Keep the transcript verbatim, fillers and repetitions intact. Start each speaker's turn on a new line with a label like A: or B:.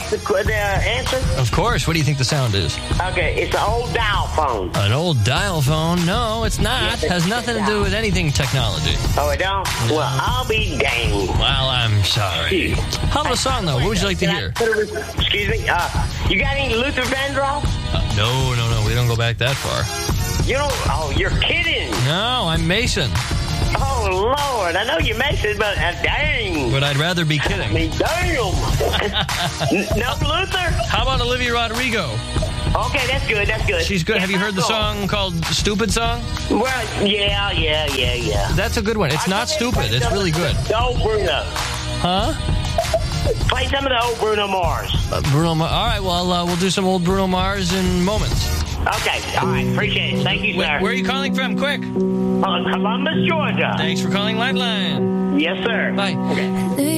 A: the, the answer?
B: Of course. What do you think the sound is?
A: Okay, it's an old dial phone.
B: An old dial phone? No, it's not. Has nothing to do with anything technology.
A: Oh, it don't?
B: No.
A: Well, I'll be danged.
B: Well, I'm sorry. How about a song, though? What would you like to hear?
A: Excuse me? Uh, you got any Luther Vandross?
B: Uh, no, no, no. We don't go back that far.
A: You don't? Oh, you're kidding.
B: No, I'm Mason.
A: Oh, Lord. I know you're Mason, but uh, dang.
B: But I'd rather be
A: I
B: kidding.
A: mean, damn. No Luther?
B: How about Olivia Rodrigo?
A: Okay, that's good. That's good.
B: She's good.
A: Yeah,
B: Have you heard the song called Stupid Song?
A: Well, yeah, yeah, yeah, yeah.
B: That's a good one. It's not stupid. It's really good.
A: The old Bruno.
B: Huh?
A: Play some of the old Bruno Mars.
B: Uh, Bruno Mars. All right, well, uh, we'll do some old Bruno Mars in moments.
A: Okay, all right. Appreciate it. Thank you, sir.
B: Where, where are you calling from? Quick.
A: Uh, Columbus, Georgia.
B: Thanks for calling Lifeline.
A: Yes, sir.
B: Bye.
A: Okay.